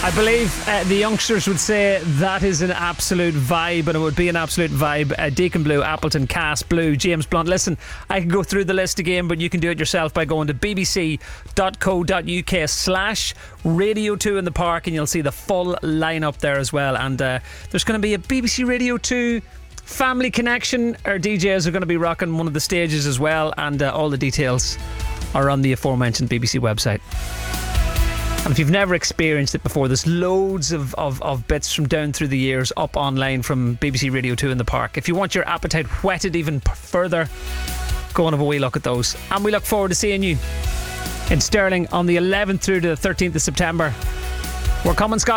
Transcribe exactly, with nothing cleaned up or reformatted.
I believe uh, the youngsters would say that is an absolute vibe, and it would be an absolute vibe. uh, Deacon Blue, Appleton, Cass Blue, James Blunt. Listen, I can go through the list again, but you can do it yourself by going to bbc.co.uk slash Radio two in the park, and you'll see the full lineup there as well. And uh, there's going to be a B B C Radio two Family Connection. Our D Js are going to be rocking one of the stages as well, and uh, all the details are on the aforementioned B B C website. And if you've never experienced it before, there's loads of, of, of bits from down through the years up online from B B C Radio two in the park. If you want your appetite whetted even p- further, go and have a wee look at those. And we look forward to seeing you in Stirling on the eleventh through to the thirteenth of September. We're coming, Scott.